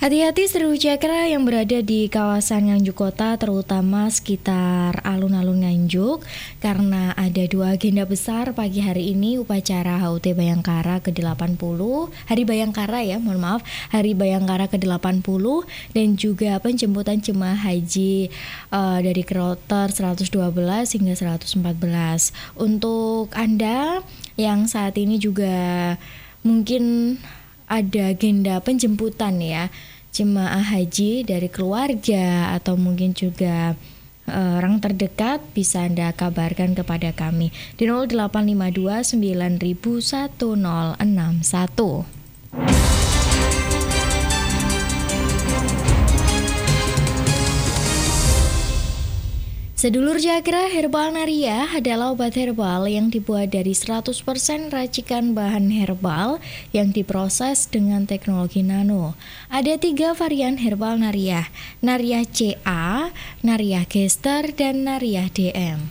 Hati-hati seru cakra yang berada di kawasan Nganjuk Kota, terutama sekitar alun-alun Nganjuk, karena ada dua agenda besar pagi hari ini, upacara HUT Bayangkara ke-80, Hari Bayangkara Hari Bayangkara ke-80, dan juga penjemputan jemaah haji dari kloter 112 hingga 114. Untuk Anda yang saat ini juga mungkin ada agenda penjemputan jemaah haji dari keluarga atau mungkin juga orang terdekat, bisa Anda kabarkan kepada kami di 0852 901061. Sedulur Cakra, Herbal Naria adalah obat herbal yang dibuat dari 100% racikan bahan herbal yang diproses dengan teknologi nano. Ada 3 varian Herbal Naria, Naria CA, Naria Gester, dan Naria DM.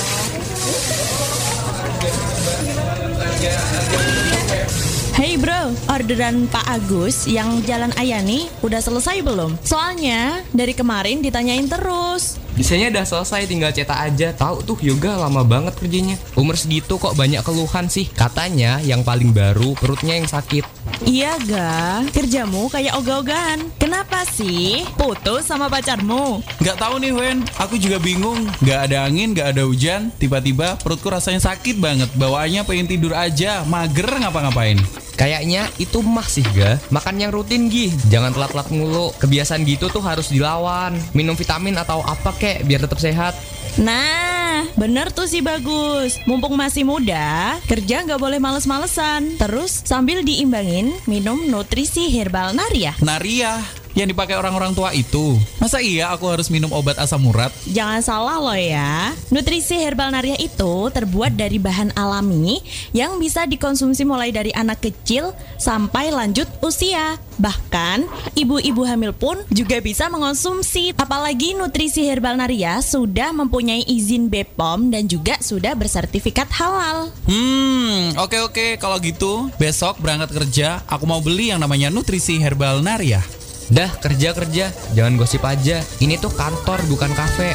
Hey bro, orderan Pak Agus yang Jalan Ayani udah selesai belum? Soalnya dari kemarin ditanyain terus. Desainnya udah selesai, tinggal cetak aja. Tahu tuh yoga lama banget kerjanya. Umur segitu kok banyak keluhan sih. Katanya yang paling baru perutnya yang sakit. Iya ga, kerjamu kayak ogah-ogahan. Kenapa sih? Putus sama pacarmu? Gak tahu nih Wen, aku juga bingung. Gak ada angin, gak ada hujan. Tiba-tiba perutku rasanya sakit banget. Bawaannya pengen tidur aja, mager ngapa-ngapain. Kayaknya itu mah sih ga. Makan yang rutin Gi, jangan telat-telat mulu. Kebiasaan gitu tuh harus dilawan. Minum vitamin atau apa kek biar tetap sehat. Nah, bener tuh sih Bagus. Mumpung masih muda, kerja gak boleh males-malesan. Terus sambil diimbangin, minum nutrisi Herbal Naria. Naria yang dipakai orang-orang tua itu. Masa iya aku harus minum obat asam urat? Jangan salah loh ya. Nutrisi Herbal Naria itu terbuat dari bahan alami yang bisa dikonsumsi mulai dari anak kecil sampai lanjut usia. Bahkan ibu-ibu hamil pun juga bisa mengonsumsi. Apalagi nutrisi Herbal Naria sudah mempunyai izin BPOM dan juga sudah bersertifikat halal. Oke. Kalau gitu besok berangkat kerja aku mau beli yang namanya nutrisi Herbal Naria. Dah kerja, jangan gosip aja. Ini tuh kantor bukan kafe.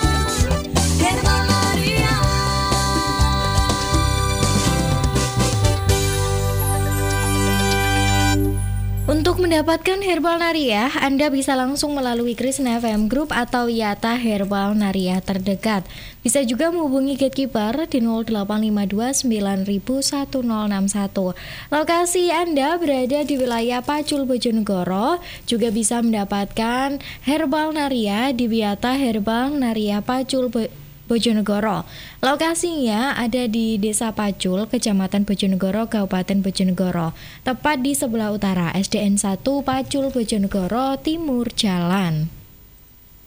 Untuk mendapatkan Herbal Naria, Anda bisa langsung melalui Krishna FM Group atau Yata Herbal Naria terdekat. Bisa juga menghubungi gatekeeper di 0852 901061. Lokasi Anda berada di wilayah Pacul Bojonegoro, juga bisa mendapatkan Herbal Naria di Yata Herbal Naria Pacul Bojonegoro. Lokasinya ada di Desa Pacul, Kecamatan Bojonegoro, Kabupaten Bojonegoro, tepat di sebelah utara SDN 1 Pacul Bojonegoro Timur Jalan.